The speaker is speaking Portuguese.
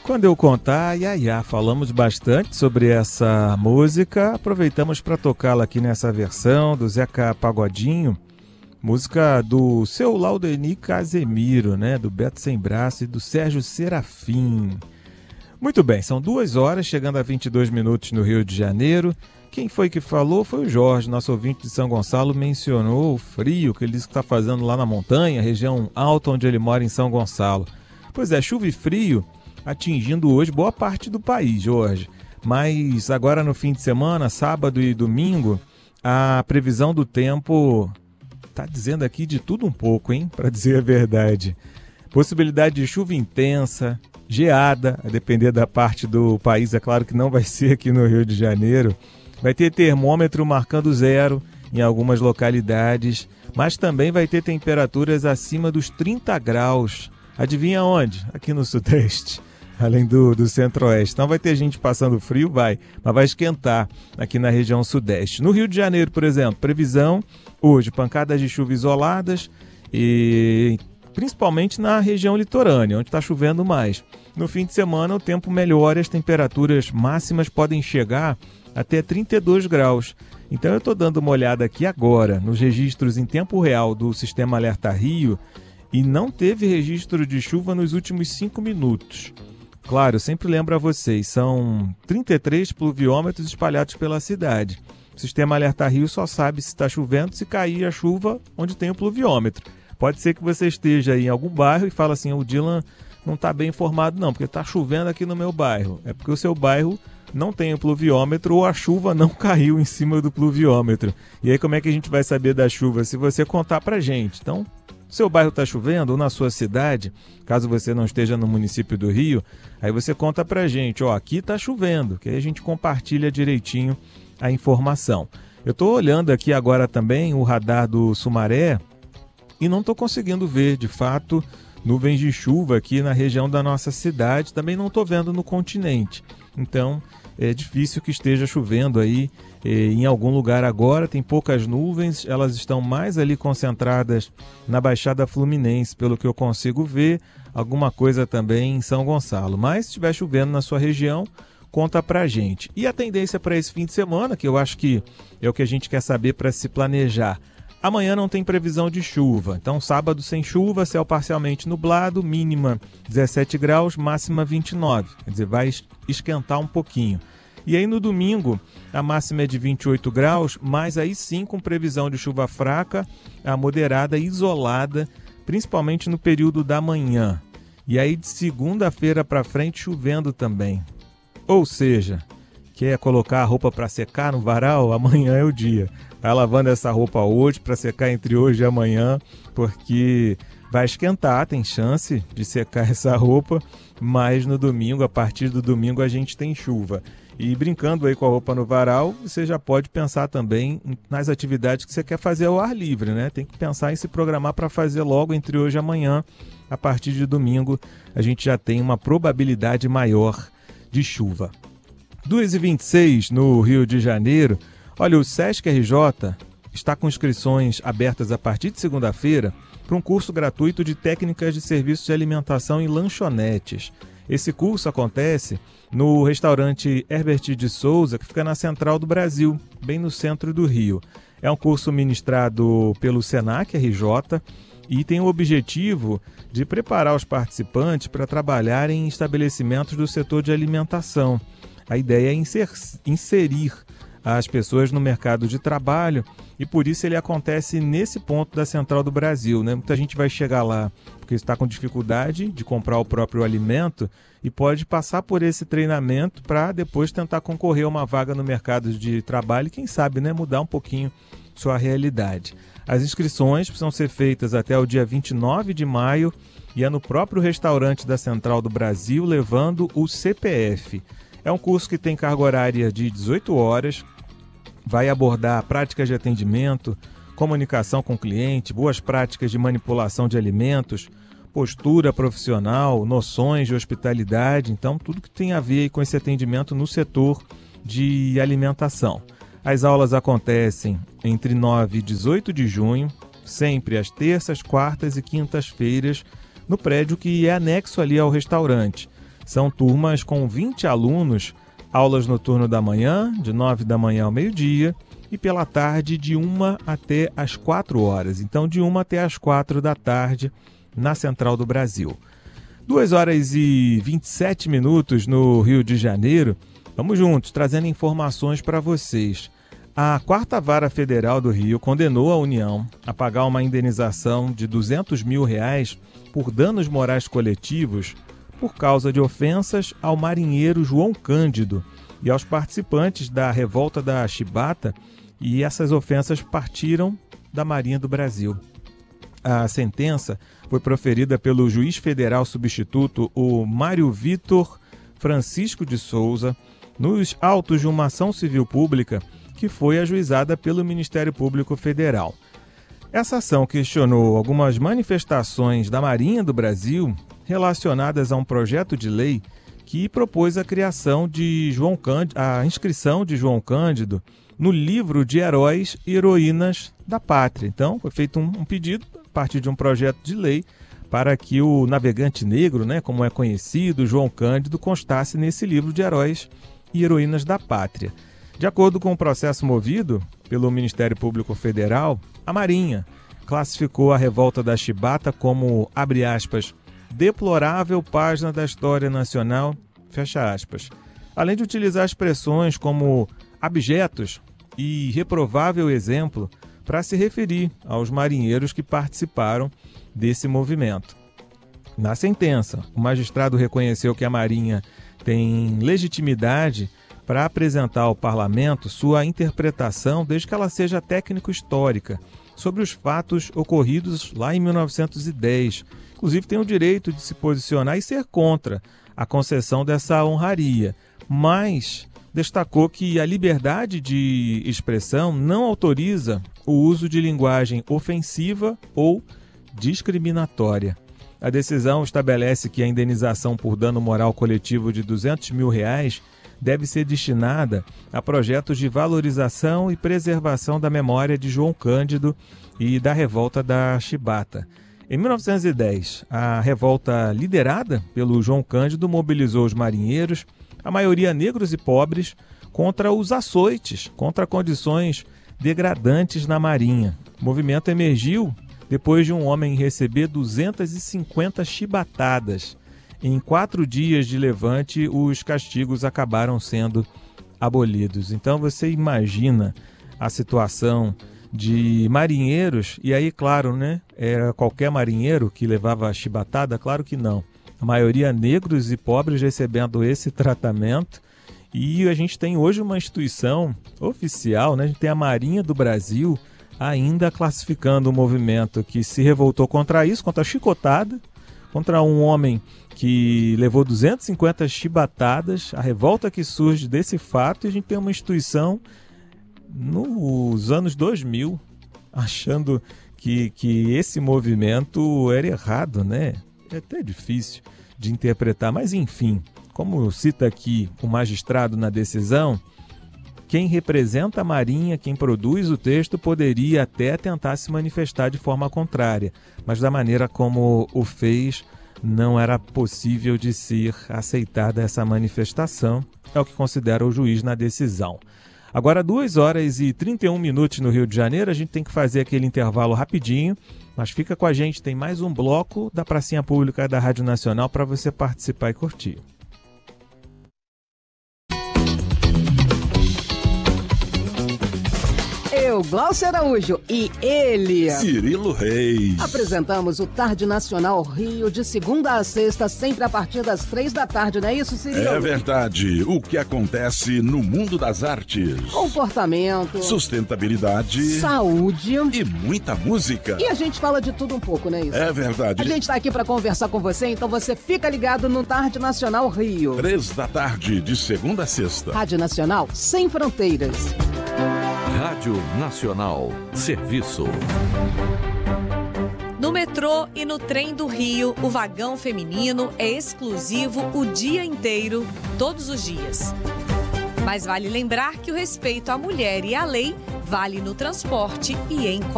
Quando eu contar, falamos bastante sobre essa música, aproveitamos para tocá-la aqui nessa versão do Zeca Pagodinho, música do seu Laudeni Casemiro, né, do Beto Sem Braço e do Sérgio Serafim. Muito bem, são 2 horas, chegando a 22 minutos no Rio de Janeiro. Quem foi que falou? Foi o Jorge, nosso ouvinte de São Gonçalo, mencionou o frio que ele disse que está fazendo lá na montanha, região alta onde ele mora em São Gonçalo. Pois é, chuva e frio atingindo hoje boa parte do país, Jorge. Mas agora no fim de semana, sábado e domingo, a previsão do tempo está dizendo aqui de tudo um pouco, hein? Para dizer a verdade. Possibilidade de chuva intensa, geada, a depender da parte do país, é claro que não vai ser aqui no Rio de Janeiro. Vai ter termômetro marcando 0 em algumas localidades, mas também vai ter temperaturas acima dos 30 graus. Adivinha onde? Aqui no Sudeste, além do Centro-Oeste. Então vai ter gente passando frio, mas vai esquentar aqui na região Sudeste. No Rio de Janeiro, por exemplo, previsão hoje, pancadas de chuva isoladas e principalmente na região litorânea, onde está chovendo mais. No fim de semana o tempo melhora, as temperaturas máximas podem chegar até 32 graus. Então eu estou dando uma olhada aqui agora nos registros em tempo real do Sistema Alerta Rio e não teve registro de chuva nos últimos 5 minutos. Claro, eu sempre lembro a vocês, são 33 pluviômetros espalhados pela cidade. O Sistema Alerta Rio só sabe se está chovendo se cair a chuva onde tem o pluviômetro. Pode ser que você esteja aí em algum bairro e fala assim, o Dylan não está bem informado não, porque está chovendo aqui no meu bairro. É porque o seu bairro não tem o pluviômetro ou a chuva não caiu em cima do pluviômetro. E aí como é que a gente vai saber da chuva? Se você contar pra gente. Então, seu bairro está chovendo ou na sua cidade, caso você não esteja no município do Rio, aí você conta pra gente, aqui está chovendo, que aí a gente compartilha direitinho a informação. Eu estou olhando aqui agora também o radar do Sumaré e não estou conseguindo ver, de fato, nuvens de chuva aqui na região da nossa cidade, também não estou vendo no continente. Então, é difícil que esteja chovendo aí em algum lugar agora, tem poucas nuvens, elas estão mais ali concentradas na Baixada Fluminense, pelo que eu consigo ver, alguma coisa também em São Gonçalo. Mas se estiver chovendo na sua região, conta pra gente. E a tendência para esse fim de semana, que eu acho que é o que a gente quer saber para se planejar. Amanhã não tem previsão de chuva, então sábado sem chuva, céu parcialmente nublado, mínima 17 graus, máxima 29, quer dizer, vai esquentar um pouquinho. E aí no domingo a máxima é de 28 graus, mas aí sim com previsão de chuva fraca, a moderada isolada, principalmente no período da manhã. E aí de segunda-feira para frente chovendo também. Ou seja, quer colocar a roupa para secar no varal? Amanhã é o dia. Vai lavando essa roupa hoje para secar entre hoje e amanhã, porque vai esquentar, tem chance de secar essa roupa, mas no domingo, a partir do domingo, a gente tem chuva. E brincando aí com a roupa no varal, você já pode pensar também nas atividades que você quer fazer ao ar livre, né? Tem que pensar em se programar para fazer logo entre hoje e amanhã. A partir de domingo, a gente já tem uma probabilidade maior de chuva. 2h26 no Rio de Janeiro. Olha, o Sesc RJ está com inscrições abertas a partir de segunda-feira para um curso gratuito de técnicas de serviços de alimentação em lanchonetes. Esse curso acontece no restaurante Herbert de Souza, que fica na Central do Brasil, bem no centro do Rio. É um curso ministrado pelo Senac RJ e tem o objetivo de preparar os participantes para trabalhar em estabelecimentos do setor de alimentação. A ideia é inserir as pessoas no mercado de trabalho e por isso ele acontece nesse ponto da Central do Brasil, né? Muita gente vai chegar lá porque está com dificuldade de comprar o próprio alimento e pode passar por esse treinamento para depois tentar concorrer a uma vaga no mercado de trabalho e quem sabe, né, mudar um pouquinho sua realidade. As inscrições precisam ser feitas até o dia 29 de maio e é no próprio restaurante da Central do Brasil, levando o CPF. É um curso que tem carga horária de 18 horas, vai abordar práticas de atendimento, comunicação com o cliente, boas práticas de manipulação de alimentos, postura profissional, noções de hospitalidade, então tudo que tem a ver com esse atendimento no setor de alimentação. As aulas acontecem entre 9 e 18 de junho, sempre às terças, quartas e quintas-feiras, no prédio que é anexo ali ao restaurante. São turmas com 20 alunos, aulas no turno da manhã, de 9 da manhã ao meio-dia, e pela tarde de 1 até as 4 horas. Então, de 1 até as 4 da tarde, na Central do Brasil. 2 horas e 27 minutos no Rio de Janeiro. Vamos juntos, trazendo informações para vocês. A 4ª Vara Federal do Rio condenou a União a pagar uma indenização de R$200 mil por danos morais coletivos por causa de ofensas ao marinheiro João Cândido e aos participantes da revolta da Chibata, e essas ofensas partiram da Marinha do Brasil. A sentença foi proferida pelo juiz federal substituto, o Mário Vitor Francisco de Souza, nos autos de uma ação civil pública que foi ajuizada pelo Ministério Público Federal. Essa ação questionou algumas manifestações da Marinha do Brasil relacionadas a um projeto de lei que propôs a criação de a inscrição de João Cândido no livro de heróis e heroínas da pátria. Então, foi feito um pedido a partir de um projeto de lei para que o navegante negro, como é conhecido, João Cândido, constasse nesse livro de heróis e heroínas da pátria. De acordo com o processo movido pelo Ministério Público Federal, a Marinha classificou a revolta da Chibata como, abre aspas, deplorável página da história nacional, fecha aspas, além de utilizar expressões como abjetos e reprovável exemplo para se referir aos marinheiros que participaram desse movimento. Na sentença, o magistrado reconheceu que a Marinha tem legitimidade para apresentar ao Parlamento sua interpretação, desde que ela seja técnico-histórica, sobre os fatos ocorridos lá em 1910. Inclusive, tem o direito de se posicionar e ser contra a concessão dessa honraria, mas destacou que a liberdade de expressão não autoriza o uso de linguagem ofensiva ou discriminatória. A decisão estabelece que a indenização por dano moral coletivo de R$200 mil deve ser destinada a projetos de valorização e preservação da memória de João Cândido e da revolta da Chibata. Em 1910, a revolta liderada pelo João Cândido mobilizou os marinheiros, a maioria negros e pobres, contra os açoites, contra condições degradantes na Marinha. O movimento emergiu depois de um homem receber 250 chibatadas. Em 4 dias de levante, os castigos acabaram sendo abolidos. Então você imagina a situação de marinheiros, e aí, claro, era qualquer marinheiro que levava a chibatada? Claro que não. A maioria negros e pobres recebendo esse tratamento. E a gente tem hoje uma instituição oficial, a gente tem a Marinha do Brasil ainda classificando o movimento que se revoltou contra isso, contra a chicotada, contra um homem que levou 250 chibatadas, a revolta que surge desse fato, e a gente tem uma instituição nos anos 2000 achando que esse movimento era errado, É até difícil de interpretar, mas enfim, como cita aqui o magistrado na decisão, quem representa a Marinha, quem produz o texto, poderia até tentar se manifestar de forma contrária, mas da maneira como o fez, não era possível de ser aceitada essa manifestação, é o que considera o juiz na decisão. Agora, 2 horas e 31 minutos no Rio de Janeiro, a gente tem que fazer aquele intervalo rapidinho, mas fica com a gente, tem mais um bloco da Pracinha Pública da Rádio Nacional para você participar e curtir. Eu, Glaucio Araújo, e ele, Cirilo Reis. Apresentamos o Tarde Nacional Rio de segunda a sexta, sempre a partir das 3 da tarde, não é isso, Cirilo? É verdade. O que acontece no mundo das artes. Comportamento, sustentabilidade, saúde e muita música. E a gente fala de tudo um pouco, não é isso? É verdade. A gente tá aqui para conversar com você, então você fica ligado no Tarde Nacional Rio. 3 da tarde, de segunda a sexta. Rádio Nacional sem fronteiras. Rádio Nacional. Serviço. No metrô e no trem do Rio, o vagão feminino é exclusivo o dia inteiro, todos os dias. Mas vale lembrar que o respeito à mulher e à lei vale no transporte e em